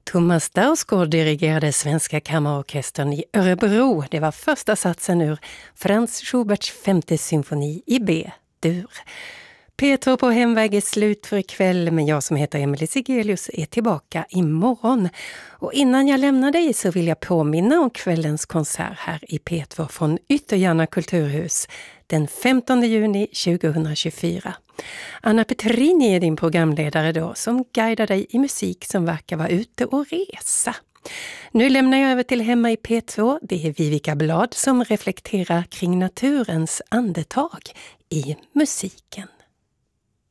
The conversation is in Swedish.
Thomas Dausgaard dirigerade Svenska kammarorkestern i Örebro. Det var första satsen ur Franz Schuberts 5:e symfoni i B-dur. P2 på hemväg är slut för ikväll, men jag som heter Emelie Sigelius är tillbaka imorgon. Och innan jag lämnar dig så vill jag påminna om kvällens konsert här i P2 från Ytterjärna kulturhus den 15 juni 2024. Anna Petrini är din programledare då, som guidar dig i musik som verkar vara ute och resa. Nu lämnar jag över till Hemma i P2. Det är Vivica Blad som reflekterar kring naturens andetag i musiken.